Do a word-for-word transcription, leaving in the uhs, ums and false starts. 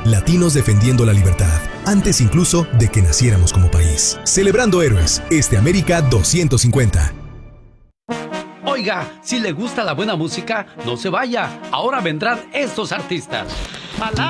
Latinos defendiendo la libertad, antes incluso de que naciéramos como país. Celebrando héroes, este América doscientos cincuenta. Oiga, si le gusta la buena música, no se vaya. Ahora vendrán estos artistas.